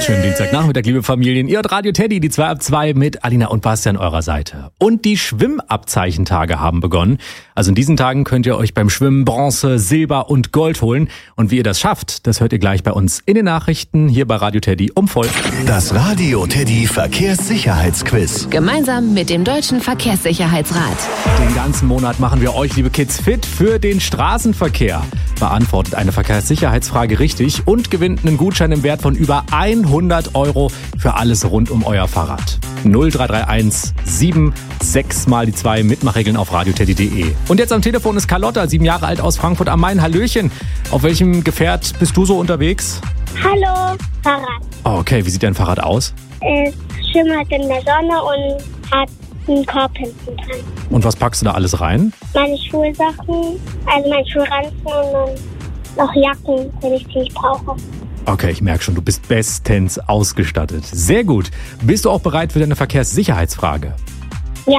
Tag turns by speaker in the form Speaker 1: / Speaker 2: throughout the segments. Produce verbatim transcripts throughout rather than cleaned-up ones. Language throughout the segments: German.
Speaker 1: Schönen Dienstagnachmittag, liebe Familien. Ihr hört Radio Teddy, die zwei ab zwei mit Alina und Basti an eurer Seite. Und die Schwimmabzeichentage haben begonnen. Also in diesen Tagen könnt ihr euch beim Schwimmen Bronze, Silber und Gold holen. Und wie ihr das schafft, das hört ihr gleich bei uns in den Nachrichten hier bei Radio Teddy um voll.
Speaker 2: Das Radio Teddy Verkehrssicherheitsquiz.
Speaker 3: Gemeinsam mit dem Deutschen Verkehrssicherheitsrat.
Speaker 1: Den ganzen Monat machen wir euch, liebe Kids, fit für den Straßenverkehr. Beantwortet eine Verkehrssicherheitsfrage richtig und gewinnt einen Gutschein im Wert von über hundert Euro für alles rund um euer Fahrrad. null drei drei eins sieben sechs mal die zwei Mitmachregeln auf radioteddy punkt de. Und jetzt am Telefon ist Carlotta, sieben Jahre alt aus Frankfurt am Main. Hallöchen. Auf welchem Gefährt bist du so unterwegs?
Speaker 4: Hallo, Fahrrad.
Speaker 1: Oh, okay, wie sieht dein Fahrrad aus?
Speaker 4: Es schimmert in der Sonne und hat einen Korb hinten dran.
Speaker 1: Und was packst du da alles rein?
Speaker 4: Meine Schulsachen, also mein Schulranzen und dann noch Jacken, wenn ich die nicht brauche.
Speaker 1: Okay, ich merke schon, du bist bestens ausgestattet. Sehr gut. Bist du auch bereit für deine Verkehrssicherheitsfrage?
Speaker 4: Ja.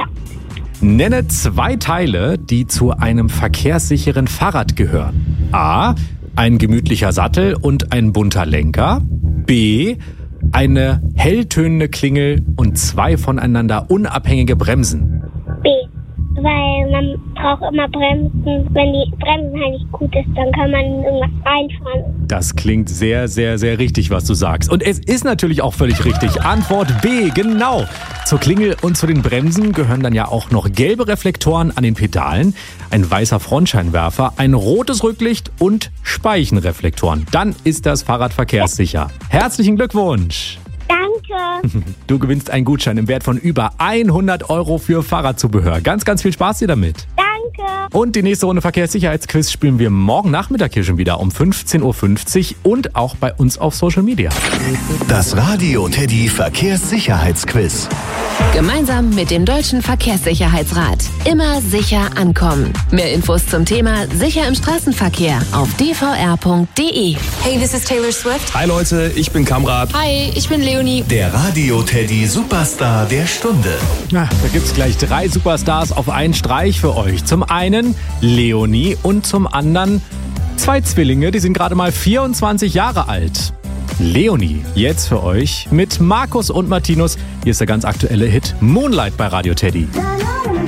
Speaker 1: Nenne zwei Teile, die zu einem verkehrssicheren Fahrrad gehören. A. Ein gemütlicher Sattel und ein bunter Lenker. B. Eine helltönende Klingel und zwei voneinander unabhängige Bremsen.
Speaker 4: B. Weil man braucht immer Bremsen. Wenn die Bremsen halt nicht gut ist, dann kann man irgendwas reinfahren.
Speaker 1: Das klingt sehr, sehr, sehr richtig, was du sagst. Und es ist natürlich auch völlig richtig. Antwort B, genau. Zur Klingel und zu den Bremsen gehören dann ja auch noch gelbe Reflektoren an den Pedalen, ein weißer Frontscheinwerfer, ein rotes Rücklicht und Speichenreflektoren. Dann ist das Fahrrad verkehrssicher. Herzlichen Glückwunsch!
Speaker 4: Danke.
Speaker 1: Du gewinnst einen Gutschein im Wert von über hundert Euro für Fahrradzubehör. Ganz, ganz viel Spaß dir damit.
Speaker 4: Danke.
Speaker 1: Und die nächste Runde Verkehrssicherheitsquiz spielen wir morgen Nachmittag hier schon wieder um fünfzehn Uhr fünfzig und auch bei uns auf Social Media.
Speaker 2: Das Radio Teddy Verkehrssicherheitsquiz.
Speaker 3: Gemeinsam mit dem Deutschen Verkehrssicherheitsrat. Immer sicher ankommen. Mehr Infos zum Thema Sicher im Straßenverkehr auf d v r punkt de.
Speaker 5: Hey, this is Taylor Swift.
Speaker 6: Hi Leute, ich bin Kamrat.
Speaker 5: Hi, ich bin Leonie.
Speaker 2: Der Radio Teddy Superstar der Stunde.
Speaker 1: Na, da gibt's gleich drei Superstars auf einen Streich für euch. Zum einen Leonie und zum anderen zwei Zwillinge, die sind gerade mal vierundzwanzig Jahre alt. Leonie, jetzt für euch mit Markus und Martinus. Hier ist der ganz aktuelle Hit Moonlight bei Radio Teddy.